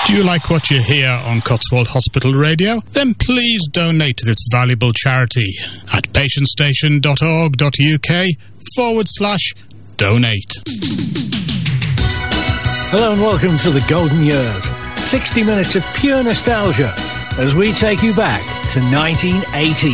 Do you like what you hear on Cotswold Hospital Radio? Then please donate to this valuable charity at patientstation.org.uk/donate. Hello and welcome to the Golden Years. 60 minutes of pure nostalgia as we take you back to 1980.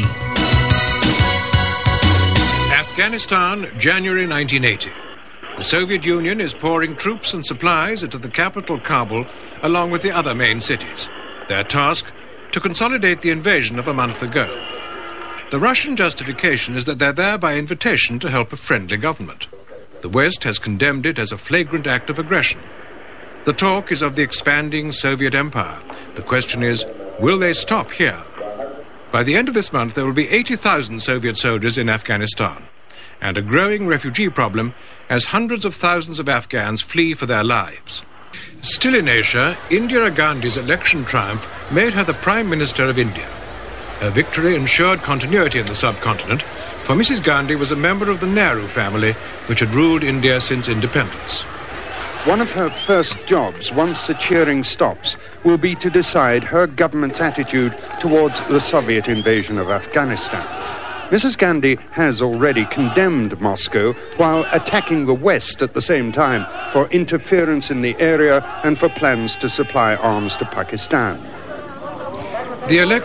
Afghanistan, January 1980. The Soviet Union is pouring troops and supplies into the capital, Kabul, along with the other main cities. Their task, to consolidate the invasion of a month ago. The Russian justification is that they're there by invitation to help a friendly government. The West has condemned it as a flagrant act of aggression. The talk is of the expanding Soviet Empire. The question is, will they stop here? By the end of this month, there will be 80,000 Soviet soldiers in Afghanistan, and a growing refugee problem as hundreds of thousands of Afghans flee for their lives. Still in Asia, Indira Gandhi's election triumph made her the Prime Minister of India. Her victory ensured continuity in the subcontinent, for Mrs. Gandhi was a member of the Nehru family, which had ruled India since independence. One of her first jobs, once the cheering stops, will be to decide her government's attitude towards the Soviet invasion of Afghanistan. Mrs. Gandhi has already condemned Moscow while attacking the West at the same time for interference in the area and for plans to supply arms to Pakistan. The